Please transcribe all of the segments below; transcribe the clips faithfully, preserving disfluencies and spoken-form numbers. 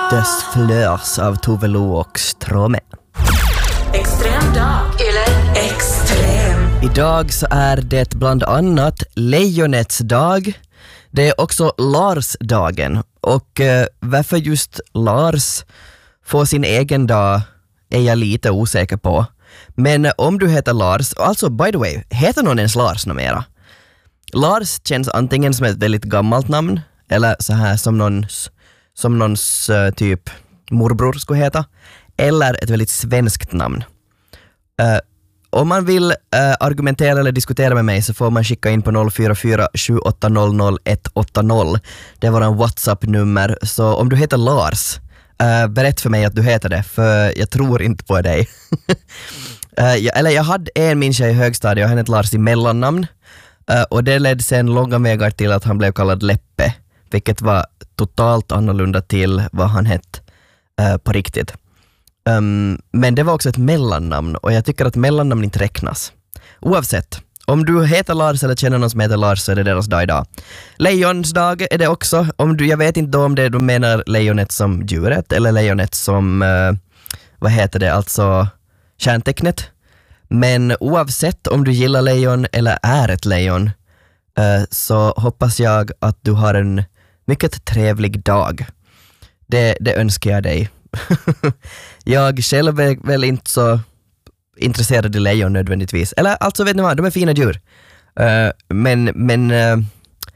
Des Fleurs av Tove Lo och Ströme. Extrem dag eller extrem. Idag så är det bland annat Lejonets dag. Det är också Lars-dagen. Och eh, varför just Lars får sin egen dag är jag lite osäker på. Men om du heter Lars, alltså by the way, heter någon ens Lars numera? Lars känns antingen som ett väldigt gammalt namn eller så här som någons, som någons uh, typ morbror skulle heta, eller ett väldigt svenskt namn. Uh, om man vill uh, argumentera eller diskutera med mig så får man skicka in på noll fyra fyra sju åtta noll noll ett åtta noll. Det är våran WhatsApp-nummer, så om du heter Lars, uh, berätt för mig att du heter det, för jag tror inte på dig. uh, jag, eller jag hade en min tjej i högstadiet och han hette Lars i mellannamn. Uh, och det ledde sen långa vägar till att han blev kallad Leppe, vilket var totalt annorlunda till vad han hette uh, på riktigt. Um, men det var också ett mellannamn och jag tycker att mellannamn inte räknas. Oavsett, om du heter Lars eller känner någon som heter Lars så är det deras dag idag. Lejons dag är det också. Om du, jag vet inte då om det du menar lejonet som djuret eller lejonet som, uh, vad heter det, alltså kärntecknet. Men oavsett om du gillar lejon eller är ett lejon uh, så hoppas jag att du har en mycket trevlig dag. Det, det önskar jag dig. Jag själv är väl inte så intresserad i lejon nödvändigtvis. Eller alltså vet ni vad, de är fina djur. Uh, men men uh,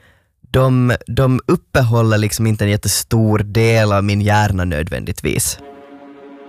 de, de uppehåller liksom inte en jättestor del av min hjärna nödvändigtvis.